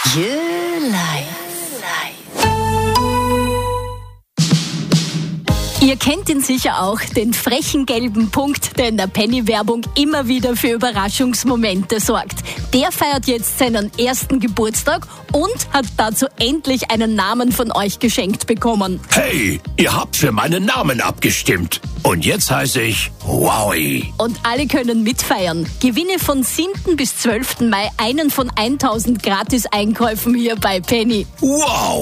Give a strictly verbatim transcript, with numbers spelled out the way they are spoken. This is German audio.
Ihr kennt ihn sicher auch, den frechen gelben Punkt, der in der Penny-Werbung immer wieder für Überraschungsmomente sorgt. Der feiert jetzt seinen ersten Geburtstag und hat dazu endlich einen Namen von euch geschenkt bekommen. Hey, ihr habt für meinen Namen abgestimmt. Und jetzt heiße ich Wowie. Und alle können mitfeiern. Gewinne von siebten bis zwölften Mai einen von tausend Gratis-Einkäufen hier bei Penny. Wow!